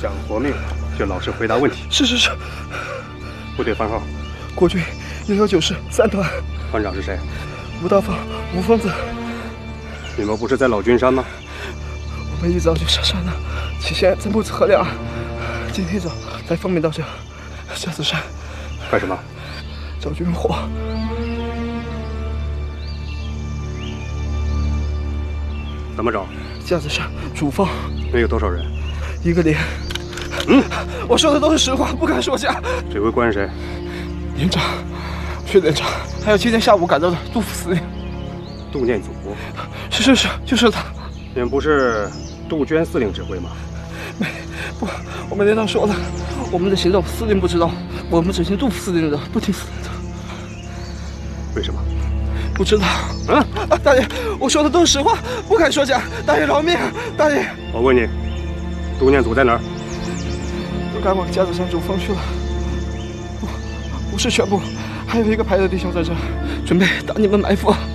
想活命就老实回答问题。 是。 部队番号？ 国军119师3团。 团长是谁？ 吴大放，吴疯子。 你们不是在老君山吗？ 我们一早就上山了，起先在木子河两岸，今天早才奉命到这下子山。 干什么？ 找军火。 怎么找？ 架子山主峰。 能有多少人 ？1个连。我说的都是实话，不敢说假。 指挥官是谁？ 连长、薛连长，还有今天下午赶到的杜副司令。 杜念祖。 是，就是他。 你们不是杜鹃司令指挥吗？ 不，我们连长说了，我们的行动司令不知道，我们只听杜副司令的，不听司令的。 为什么？ 不知道。大爷，我说的都是实话，不敢说假。大爷饶命！大爷， 我问你，杜念祖在哪儿？ 都赶往架子山主峰去了。不是全部，还有一个排的弟兄在这，准备打你们埋伏。